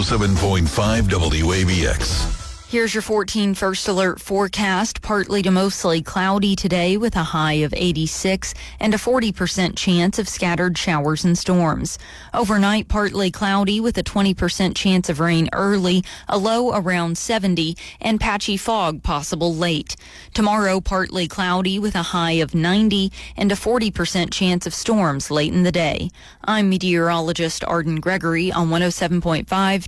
107.5 WABX. Here's your 14 First Alert forecast. Partly to mostly cloudy today with a high of 86 and a 40% chance of scattered showers and storms. Overnight, partly cloudy with a 20% chance of rain early, a low around 70, and patchy fog possible late. Tomorrow, partly cloudy with a high of 90 and a 40% chance of storms late in the day. I'm meteorologist Arden Gregory on 107.5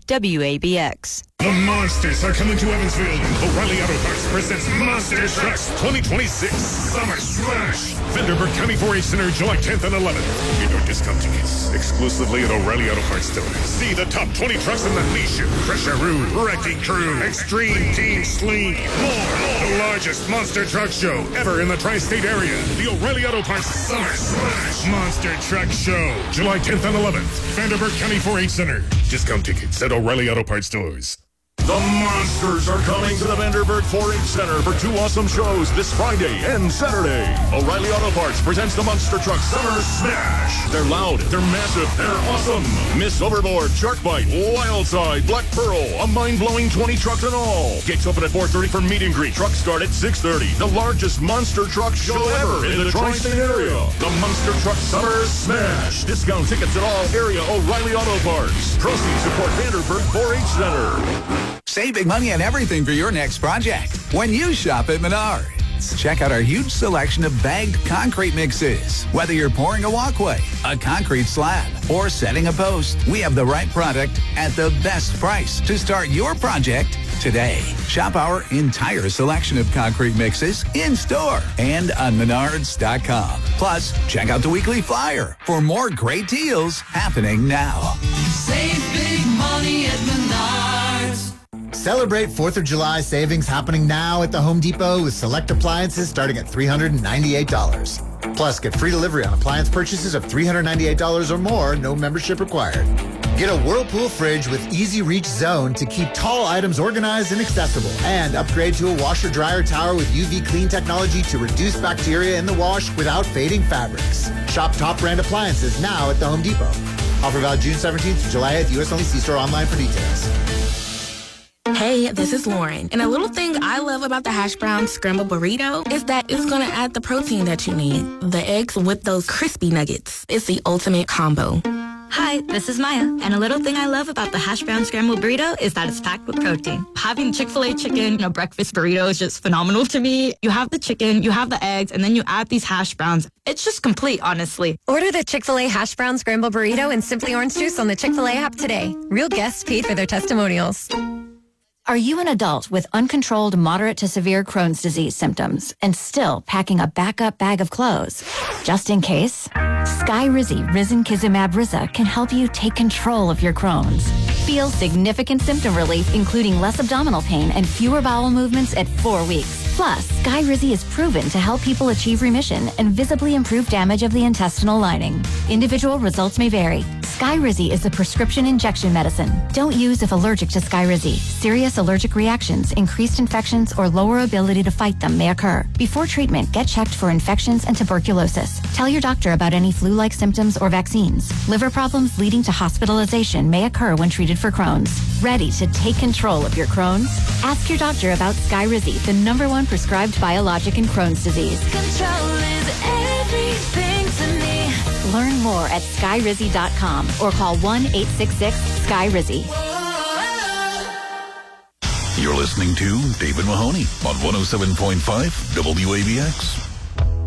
WABX. The Monsters are coming to Evansville. O'Reilly Auto Parts presents Monster Trucks 2026 Summer Smash. Vanderburgh County 4-H Center, July 10th and 11th. Get your discount tickets exclusively at O'Reilly Auto Parts stores. See the top 20 trucks in the nation. Crusheroo, Wrecking Crew, Extreme Team Sling, more. The largest monster truck show ever in the tri-state area. The O'Reilly Auto Parts Summer Smash Monster Truck Show, July 10th and 11th. Vanderburgh County 4-H Center. Discount tickets at O'Reilly Auto Parts stores. The Monsters are coming to the Vanderburgh 4-H Center for two awesome shows this Friday and Saturday. O'Reilly Auto Parts presents the Monster Truck Summer Smash. They're loud, they're massive, they're awesome. Miss Overboard, Shark Bite, Wildside, Black Pearl, a mind-blowing 20 trucks in all. Gates open at 4:30 for meet and greet. Trucks start at 6:30. The largest monster truck show ever in the tri-state area. The Monster Truck Summer Smash. Discount tickets at all area O'Reilly Auto Parts. Proceeds support Vanderburgh 4-H Center. Save big money on everything for your next project when you shop at Menards. Check out our huge selection of bagged concrete mixes. Whether you're pouring a walkway, a concrete slab, or setting a post, we have the right product at the best price to start your project today. Shop our entire selection of concrete mixes in-store and on Menards.com. Plus, check out the weekly flyer for more great deals happening now. Save big money at Menards. Celebrate 4th of July savings happening now at the Home Depot with select appliances starting at $398. Plus, get free delivery on appliance purchases of $398 or more, no membership required. Get a Whirlpool fridge with Easy Reach Zone to keep tall items organized and accessible. And upgrade to a washer-dryer tower with UV clean technology to reduce bacteria in the wash without fading fabrics. Shop top brand appliances now at the Home Depot. Offer valid June 17th to July 8th. U.S. only. See store online for details. Hey, this is Lauren. And a little thing I love about the hash brown scrambled burrito is that it's going to add the protein that you need. The eggs with those crispy nuggets. It's the ultimate combo. Hi, this is Maya, and a little thing I love about the hash brown scrambled burrito is that it's packed with protein. Having Chick-fil-A chicken in a breakfast burrito is just phenomenal to me. You have the chicken, you have the eggs, and then you add these hash browns. It's just complete, honestly. Order the Chick-fil-A hash brown scrambled burrito and Simply Orange Juice on the Chick-fil-A app today. Real guests paid for their testimonials. Are you an adult with uncontrolled moderate to severe Crohn's disease symptoms and still packing a backup bag of clothes? Just in case, Skyrizi Risankizumab Riza can help you take control of your Crohn's. Feel significant symptom relief, including less abdominal pain and fewer bowel movements at 4 weeks. Plus, Skyrizi is proven to help people achieve remission and visibly improve damage of the intestinal lining. Individual results may vary. Skyrizi is a prescription injection medicine. Don't use if allergic to Skyrizi. Serious allergic reactions, increased infections, or lower ability to fight them may occur. Before treatment, get checked for infections and tuberculosis. Tell your doctor about any flu-like symptoms or vaccines. Liver problems leading to hospitalization may occur when treated for Crohn's. Ready to take control of your Crohn's? Ask your doctor about Skyrizi, the #1 prescribed biologic in Crohn's disease. Control is everything to me. Learn more at skyrizi.com or call 1-866-SKYRIZI. You're listening to David Mahoney on 107.5 WABX.